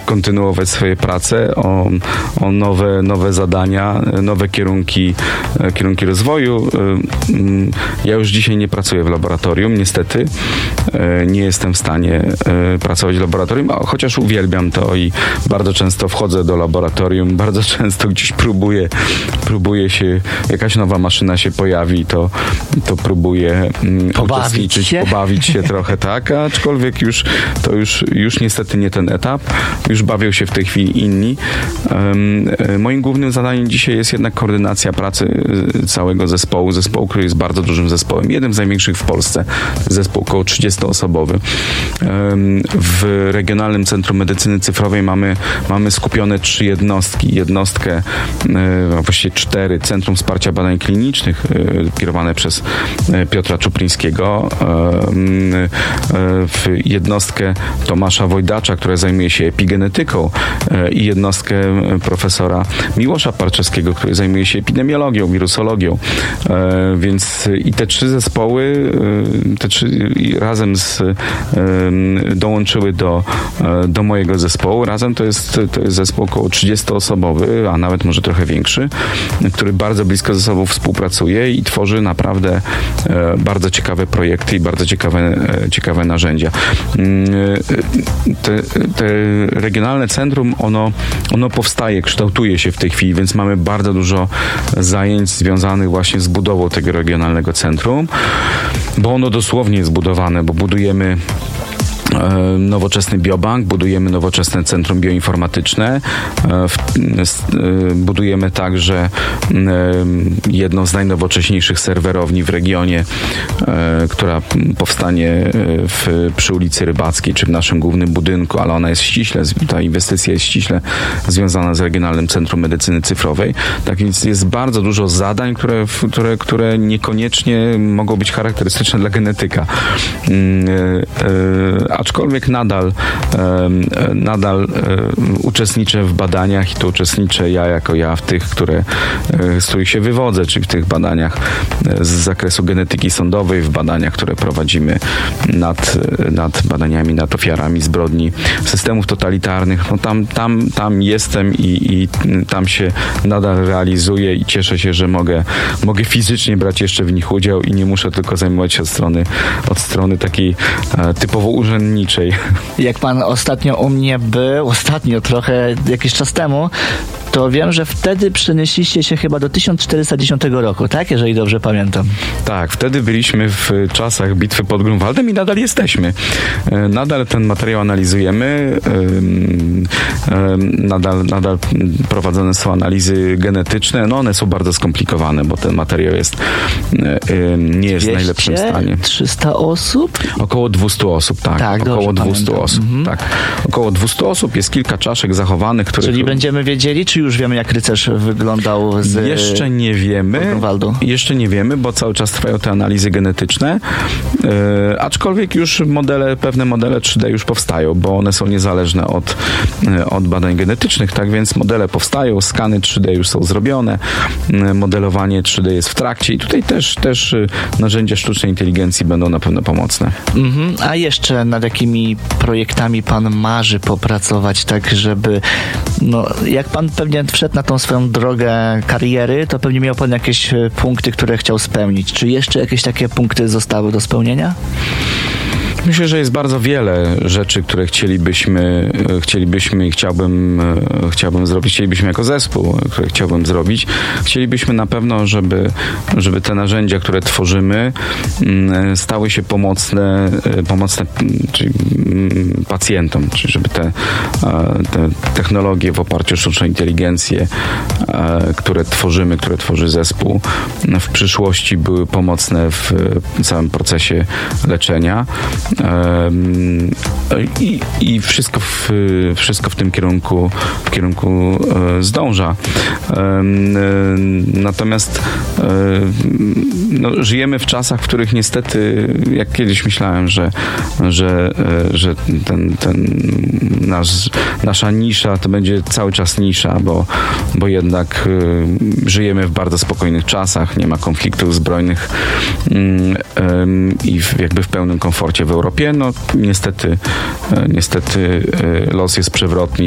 kontynuować swoje prace, o nowe zadania, nowe kierunki rozwoju. Ja już dzisiaj nie pracuję w laboratorium, niestety. Nie jestem w stanie pracować w laboratorium, chociaż uwielbiam to i bardzo często wchodzę do laboratorium, bardzo często gdzieś próbuję się, jakaś nowa maszyna się pojawi, to próbuję uczestniczyć, pobawić się trochę, tak, aczkolwiek już niestety nie ten etap, już bawią się w tej chwili inni. Moim głównym zadaniem dzisiaj jest jednak koordynacja pracy całego zespołu, który jest bardzo dużym zespołem, jednym z największych w Polsce, zespół około 30-osobowy. W Regionalnym Centrum Medycyny Cyfrowej mamy skupione 3 jednostki. Jednostkę, właściwie 4, Centrum Wsparcia Badań Klinicznych, kierowane przez Piotra Czuprińskiego, jednostkę Tomasza Wojdacza, która zajmuje się epigenetyką, i jednostkę profesora Miłosza Parczewskiego, który zajmuje się epidemiologią, wirusologią. Więc i te 3 zespoły, razem dołączyły do mojego zespołu. Razem to jest zespół około 30-osobowy, a nawet może trochę większy, który bardzo blisko ze sobą współpracuje i tworzy naprawdę bardzo ciekawe projekty i bardzo ciekawe narzędzia. Te regionalne centrum, ono powstaje, kształtuje się w tej chwili, więc mamy bardzo dużo zajęć związanych właśnie z budową tego regionalnego centrum, bo ono dosłownie jest budowane, bo budujemy nowoczesny biobank, budujemy nowoczesne centrum bioinformatyczne, budujemy także jedną z najnowocześniejszych serwerowni w regionie, która powstanie przy ulicy Rybackiej, czy w naszym głównym budynku, ale ona jest ta inwestycja jest ściśle związana z Regionalnym Centrum Medycyny Cyfrowej. Tak więc jest bardzo dużo zadań, które niekoniecznie mogą być charakterystyczne dla genetyka. Aczkolwiek nadal uczestniczę w badaniach i to uczestniczę ja w tych, z których się wywodzę, czyli w tych badaniach z zakresu genetyki sądowej, w badaniach, które prowadzimy nad badaniami nad ofiarami zbrodni systemów totalitarnych. No tam jestem i tam się nadal realizuję i cieszę się, że mogę fizycznie brać jeszcze w nich udział i nie muszę tylko zajmować się od strony takiej typowo urzędniczej. Jak pan ostatnio u mnie był, trochę jakiś czas temu, to wiem, że wtedy przenieśliście się chyba do 1410 roku, tak? Jeżeli dobrze pamiętam. Tak, wtedy byliśmy w czasach bitwy pod Grunwaldem i nadal jesteśmy. Nadal ten materiał analizujemy. Nadal prowadzone są analizy genetyczne. No one są bardzo skomplikowane, bo ten materiał nie jest w najlepszym stanie. 300 osób? Około 200 osób, tak. Około 200 osób, tak. Około 200 osób, jest kilka czaszek zachowanych, Czyli będziemy wiedzieli, czy już wiemy, jak rycerz wyglądał Jeszcze nie wiemy, bo cały czas trwają te analizy genetyczne, aczkolwiek już pewne modele 3D już powstają, bo one są niezależne od badań genetycznych, tak więc modele powstają, skany 3D już są zrobione, modelowanie 3D jest w trakcie i tutaj też narzędzia sztucznej inteligencji będą na pewno pomocne. A jeszcze nad jakimi projektami pan marzy popracować, tak żeby, jak pan pewnie wszedł na tą swoją drogę kariery, to pewnie miał pan jakieś punkty, które chciał spełnić. Czy jeszcze jakieś takie punkty zostały do spełnienia? Myślę, że jest bardzo wiele rzeczy, które chcielibyśmy i chciałbym zrobić, chcielibyśmy jako zespół, które chciałbym zrobić. Chcielibyśmy na pewno, żeby te narzędzia, które tworzymy, stały się pomocne czyli pacjentom, czyli żeby te technologie w oparciu o sztuczną inteligencję, które tworzy zespół, w przyszłości były pomocne w całym procesie leczenia. I wszystko w tym kierunku zdąża. Natomiast żyjemy w czasach, w których niestety, jak kiedyś myślałem, że nasza nisza to będzie cały czas nisza, bo jednak żyjemy w bardzo spokojnych czasach, nie ma konfliktów zbrojnych i jakby w pełnym komforcie w Europie. No niestety los jest przewrotny.